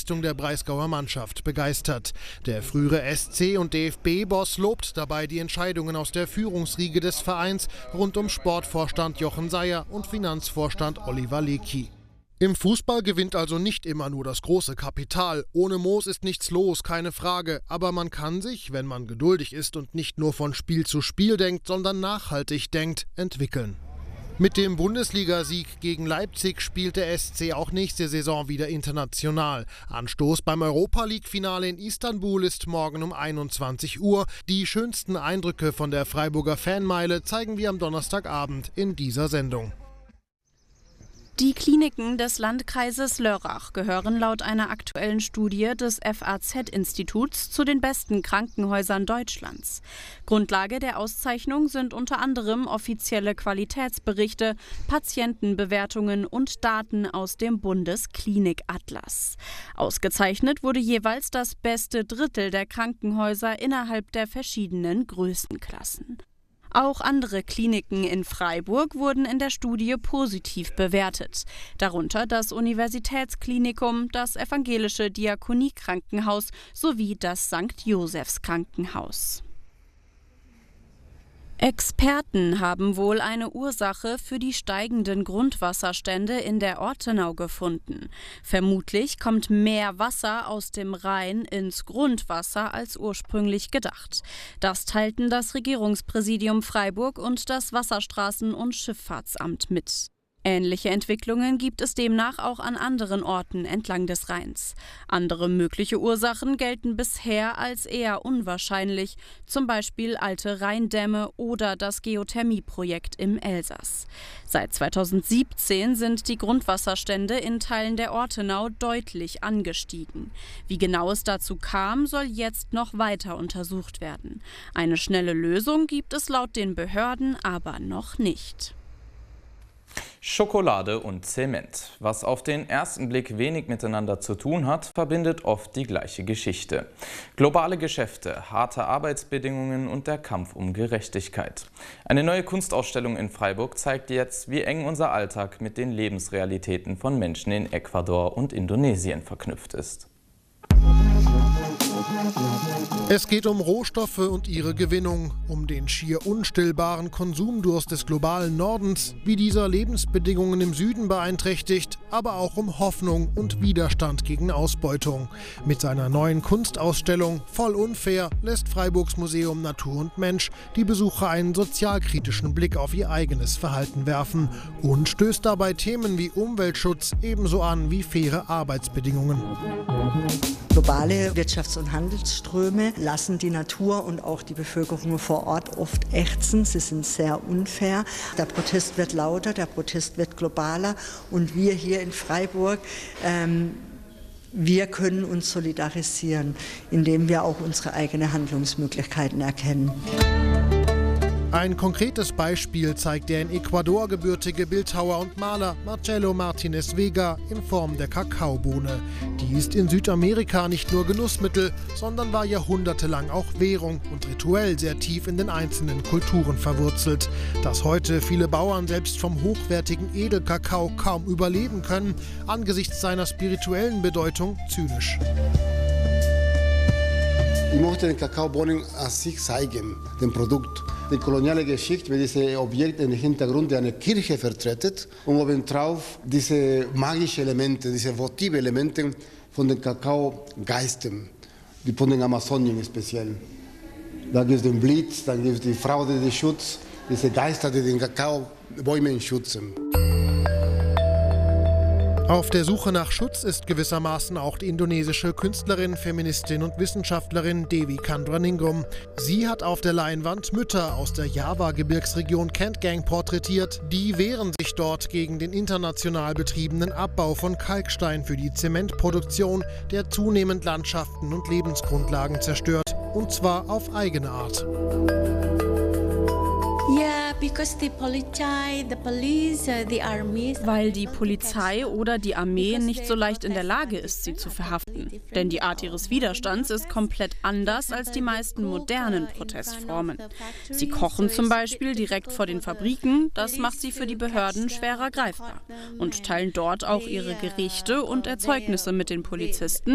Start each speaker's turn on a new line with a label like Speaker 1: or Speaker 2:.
Speaker 1: Leistung der Breisgauer Mannschaft begeistert. Der frühere SC- und DFB-Boss lobt dabei die Entscheidungen aus der Führungsriege des Vereins rund um Sportvorstand Jochen Seyer und Finanzvorstand Oliver Lecky. Im Fußball gewinnt also nicht immer nur das große Kapital. Ohne Moos ist nichts los, keine Frage. Aber man kann sich, wenn man geduldig ist und nicht nur von Spiel zu Spiel denkt, sondern nachhaltig denkt, entwickeln. Mit dem Bundesligasieg gegen Leipzig spielt der SC auch nächste Saison wieder international. Anstoß beim Europa-League-Finale in Istanbul ist morgen um 21 Uhr. Die schönsten Eindrücke von der Freiburger Fanmeile zeigen wir am Donnerstagabend in dieser Sendung.
Speaker 2: Die Kliniken des Landkreises Lörrach gehören laut einer aktuellen Studie des FAZ-Instituts zu den besten Krankenhäusern Deutschlands. Grundlage der Auszeichnung sind unter anderem offizielle Qualitätsberichte, Patientenbewertungen und Daten aus dem Bundesklinikatlas. Ausgezeichnet wurde jeweils das beste Drittel der Krankenhäuser innerhalb der verschiedenen Größenklassen. Auch andere Kliniken in Freiburg wurden in der Studie positiv bewertet. Darunter das Universitätsklinikum, das Evangelische Diakoniekrankenhaus sowie das St. Josephs Krankenhaus. Experten haben wohl eine Ursache für die steigenden Grundwasserstände in der Ortenau gefunden. Vermutlich kommt mehr Wasser aus dem Rhein ins Grundwasser als ursprünglich gedacht. Das teilten das Regierungspräsidium Freiburg und das Wasserstraßen- und Schifffahrtsamt mit. Ähnliche Entwicklungen gibt es demnach auch an anderen Orten entlang des Rheins. Andere mögliche Ursachen gelten bisher als eher unwahrscheinlich, zum Beispiel alte Rheindämme oder das Geothermieprojekt im Elsass. Seit 2017 sind die Grundwasserstände in Teilen der Ortenau deutlich angestiegen. Wie genau es dazu kam, soll jetzt noch weiter untersucht werden. Eine schnelle Lösung gibt es laut den Behörden aber noch nicht.
Speaker 3: Schokolade und Zement. Was auf den ersten Blick wenig miteinander zu tun hat, verbindet oft die gleiche Geschichte. Globale Geschäfte, harte Arbeitsbedingungen und der Kampf um Gerechtigkeit. Eine neue Kunstausstellung in Freiburg zeigt jetzt, wie eng unser Alltag mit den Lebensrealitäten von Menschen in Ecuador und Indonesien verknüpft ist.
Speaker 1: Es geht um Rohstoffe und ihre Gewinnung, um den schier unstillbaren Konsumdurst des globalen Nordens, wie dieser Lebensbedingungen im Süden beeinträchtigt, aber auch um Hoffnung und Widerstand gegen Ausbeutung. Mit seiner neuen Kunstausstellung Voll unfair lässt Freiburgs Museum Natur und Mensch die Besucher einen sozialkritischen Blick auf ihr eigenes Verhalten werfen und stößt dabei Themen wie Umweltschutz ebenso an wie faire Arbeitsbedingungen.
Speaker 4: Globale Wirtschafts- und Handelsströme lassen die Natur und auch die Bevölkerung vor Ort oft ächzen. Sie sind sehr unfair. Der Protest wird lauter, der Protest wird globaler. Und wir hier in Freiburg, wir können uns solidarisieren, indem wir auch unsere eigenen Handlungsmöglichkeiten erkennen.
Speaker 1: Ein konkretes Beispiel zeigt der in Ecuador gebürtige Bildhauer und Maler Marcelo Martinez Vega in Form der Kakaobohne. Die ist in Südamerika nicht nur Genussmittel, sondern war jahrhundertelang auch Währung und rituell sehr tief in den einzelnen Kulturen verwurzelt. Dass heute viele Bauern selbst vom hochwertigen Edelkakao kaum überleben können, angesichts seiner spirituellen Bedeutung zynisch.
Speaker 5: Ich möchte den Kakaobohnen an sich zeigen, dem Produkt. Die koloniale Geschichte mit diesen Objekten im Hintergrund, die eine Kirche vertreten und obendrauf diese magischen Elemente, diese votive Elemente von den Kakaogeistern, die von den Amazonien speziell. Da gibt es den Blitz, dann gibt es die Frau, die den Schutz, diese Geister, die den Kakaobäume schützen.
Speaker 1: Auf der Suche nach Schutz ist gewissermaßen auch die indonesische Künstlerin, Feministin und Wissenschaftlerin Dewi Kandraningrum. Sie hat auf der Leinwand Mütter aus der Java-Gebirgsregion Kentgang porträtiert. Die wehren sich dort gegen den international betriebenen Abbau von Kalkstein für die Zementproduktion, der zunehmend Landschaften und Lebensgrundlagen zerstört. Und zwar auf eigene Art.
Speaker 2: Weil die Polizei oder die Armee nicht so leicht in der Lage ist, sie zu verhaften. Denn die Art ihres Widerstands ist komplett anders als die meisten modernen Protestformen. Sie kochen zum Beispiel direkt vor den Fabriken, das macht sie für die Behörden schwerer greifbar. Und teilen dort auch ihre Gerichte und Erzeugnisse mit den Polizisten,